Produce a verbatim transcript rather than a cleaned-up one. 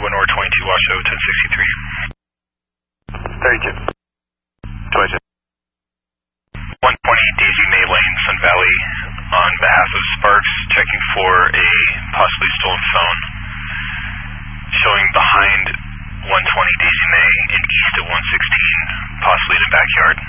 Winor twenty-two Washoe ten sixty-three. thirty-two. twenty-two. one twenty Daisy May Lane, Sun Valley, on behalf of Sparks, checking for a possibly stolen phone. Showing behind one twenty Daisy May and east of one sixteen, possibly in the backyard.